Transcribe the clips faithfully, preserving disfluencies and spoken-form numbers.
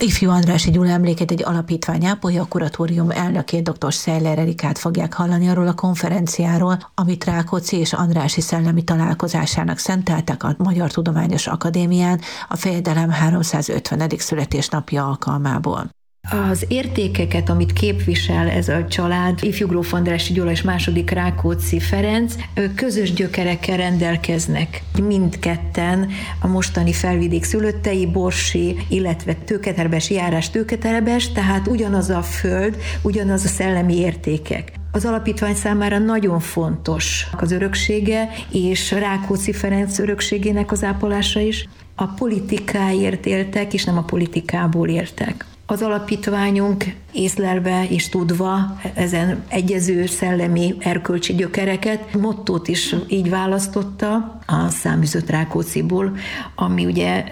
Ifjú Andrássy Gyula emlékét egy alapítvány ápolja, a kuratórium elnökét, dr. Szeller Erikát fogják hallani arról a konferenciáról, amit Rákóczi és Andrássy szellemi találkozásának szenteltek a Magyar Tudományos Akadémián a fejedelem háromszázötvenedik születésnapja alkalmából. Az értékeket, amit képvisel ez a család, Ifjú gróf Andrássy Gyula és második Rákóczi Ferenc, közös gyökerekkel rendelkeznek. Mindketten a mostani Felvidék szülöttei, borsi, illetve Tőketerebes járás Tőketerebes, tehát ugyanaz a föld, ugyanaz a szellemi értékek. Az alapítvány számára nagyon fontos az öröksége, és Rákóczi Ferenc örökségének az ápolása is. A politikáért éltek, és nem a politikából éltek. Az alapítványunk észlelve és tudva ezen egyező szellemi erkölcsi gyökereket, mottót is így választotta a Száműzött Rákócziból, ami ugye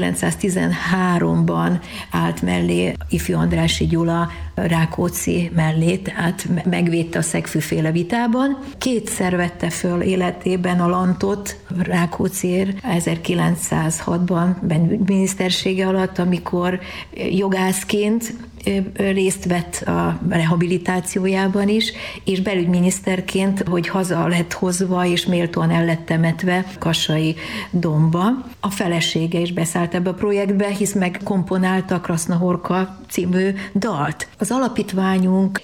ezerkilencszáztizenháromban állt mellé Ifjú Andrássy Gyula Rákóczi mellé, tehát megvédte a Szegfűféle vitában. Kétszer vette föl életében a lantot Rákócziért ezerkilencszázhatban minisztersége alatt, amikor jogászként részt vett a rehabilitációjában is, és belügyminiszterként, hogy haza lett hozva, és méltóan el lett temetve Kassai Dombba. A felesége is beszállt ebbe a projektbe, hisz megkomponálta a Krasznahorka című dalt. Az alapítványunk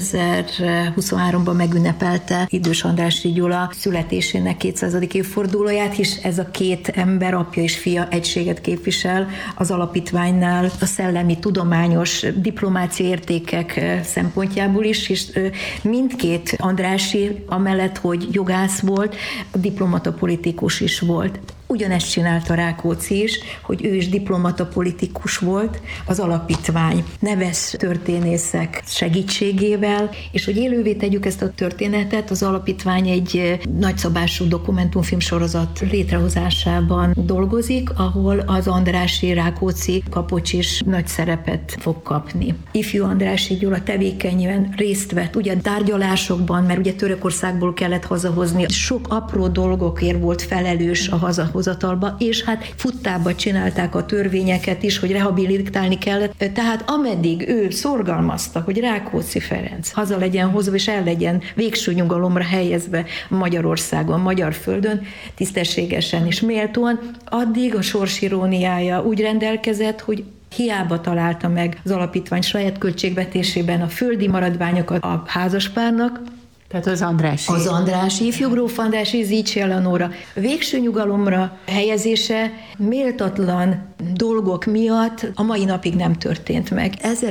kétezer-huszonháromban megünnepelte idős Andrássy Gyula születésének kétszázadik évfordulóját, hisz ez a két ember, apja és fia egységet képvisel az alapítványnál, a szellemi, tudományos, diplomáciai értékek szempontjából is, és mindkét Andrássy amellett, hogy jogász volt, diplomata politikus is volt. Ugyanezt csinálta Rákóczi is, hogy ő is diplomata politikus volt az alapítvány neves történészek segítségével, és hogy élővé tegyük ezt a történetet, az alapítvány egy nagyszabású dokumentumfilmsorozat létrehozásában dolgozik, ahol az Andrássy Rákóczi kapocs is nagy szerepet fog kapni. Ifjú Andrássy Gyula tevékenyen részt vett ugye tárgyalásokban, mert ugye Törökországból kellett hazahozni, sok apró dolgokért volt felelős a haza hozatalba, és hát futtába csinálták a törvényeket is, hogy rehabilitálni kellett. Tehát ameddig ő szorgalmazta, hogy Rákóczi Ferenc haza legyen hozva, és el legyen végső nyugalomra helyezve Magyarországon, magyar földön, tisztességesen és méltóan, addig a sors iróniája úgy rendelkezett, hogy hiába találta meg az alapítvány saját költségvetésében a földi maradványokat a házaspárnak, tehát az Andrássy. Az Andrássy, Ifjú gróf Andrássy, Zichy Eleonóra végső nyugalomra helyezése méltatlan dolgok miatt a mai napig nem történt meg.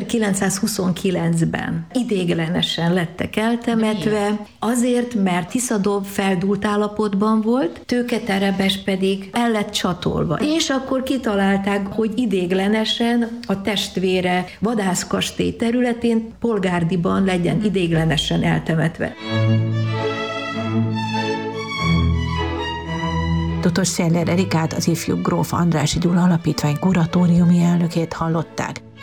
ezerkilencszázhuszonkilencben idéglenesen lettek eltemetve, azért, mert Tiszadob feldúlt állapotban volt, Tőketerebes pedig el lett csatolva. És akkor kitalálták, hogy idéglenesen a testvére vadászkastély területén, Polgárdiban legyen idéglenesen eltemetve. dr. Szeller Erikát, az Ifjú gróf Andrássy Gyula Alapítvány kuratóriumi elnökét hallották.